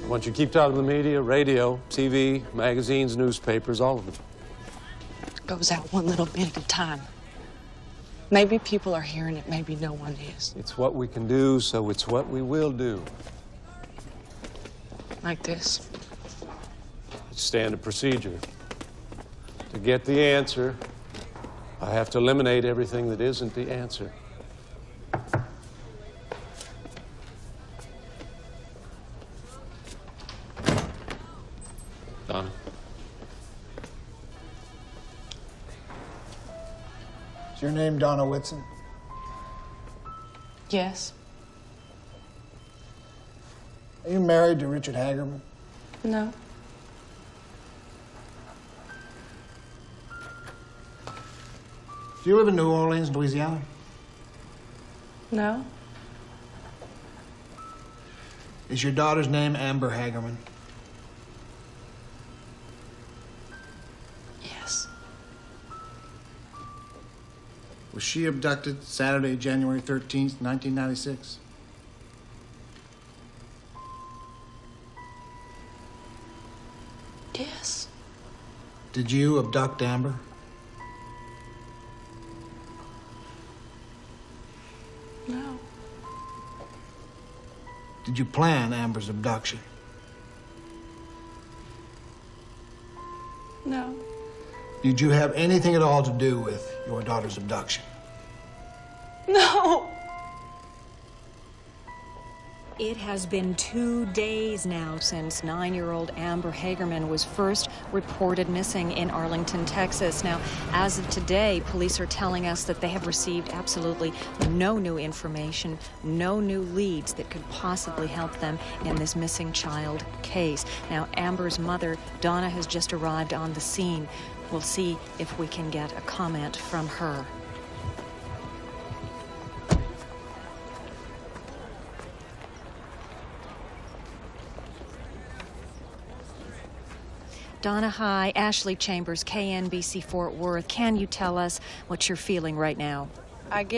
I want you to keep out of the media, radio, TV, magazines, newspapers, all of it. Goes out one little bit at a time. Maybe people are hearing it, maybe no one is. It's what we can do, so it's what we will do. Like this. It's standard procedure. To get the answer, I have to eliminate everything that isn't the answer. Donna. Is your name Donna Whitson? Yes. Are you married to Richard Hagerman? No. Do you live in New Orleans, Louisiana? No. Is your daughter's name Amber Hagerman? Yes. Was she abducted Saturday, January 13th, 1996? Yes. Did you abduct Amber? No. Did you plan Amber's abduction? No. Did you have anything at all to do with your daughter's abduction? No. It has been 2 days now since 9-year-old Amber Hagerman was first reported missing in Arlington, Texas. Now, as of today, police are telling us that they have received absolutely no new information, no new leads that could possibly help them in this missing child case. Now, Amber's mother, Donna, has just arrived on the scene. We'll see if we can get a comment from her. Donna, hi. Ashley Chambers, KNBC Fort Worth. Can you tell us what you're feeling right now? I guess